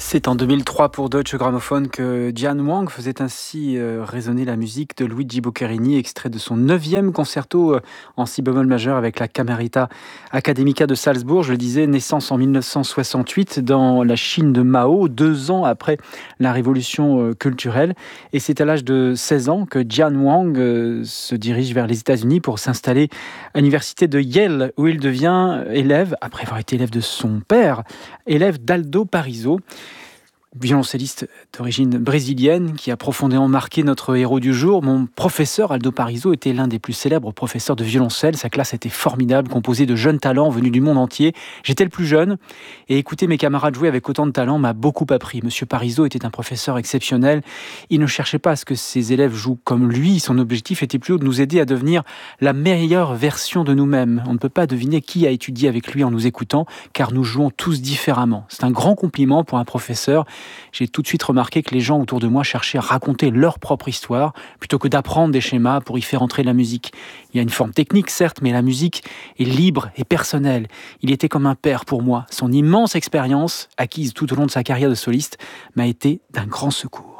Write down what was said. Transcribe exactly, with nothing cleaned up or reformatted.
C'est en deux mille trois pour Deutsche Grammophon que Diane Wang faisait ainsi euh, résonner la musique de Luigi Boccherini, extrait de son neuvième concerto euh, en si bémol majeur avec la Camerata Academica de Salzbourg. Je le disais, naissance en mille neuf cent soixante-huit dans la Chine de Mao, deux ans après la révolution euh, culturelle. Et c'est à l'âge de seize ans que Diane Wang euh, se dirige vers les États-Unis pour s'installer à l'université de Yale, où il devient élève, après avoir été élève de son père, élève d'Aldo Parizo, violoncelliste d'origine brésilienne qui a profondément marqué notre héros du jour. Mon professeur Aldo Parizo était l'un des plus célèbres professeurs de violoncelle. Sa classe était formidable, composée de jeunes talents venus du monde entier. J'étais le plus jeune et écouter mes camarades jouer avec autant de talent m'a beaucoup appris. Monsieur Parizo était un professeur exceptionnel. Il ne cherchait pas à ce que ses élèves jouent comme lui. Son objectif était plutôt de nous aider à devenir la meilleure version de nous-mêmes. On ne peut pas deviner qui a étudié avec lui en nous écoutant, car nous jouons tous différemment. C'est un grand compliment pour un professeur. J'ai tout de suite remarqué que les gens autour de moi cherchaient à raconter leur propre histoire plutôt que d'apprendre des schémas pour y faire entrer la musique. Il y a une forme technique, certes, mais la musique est libre et personnelle. Il était comme un père pour moi. Son immense expérience, acquise tout au long de sa carrière de soliste, m'a été d'un grand secours.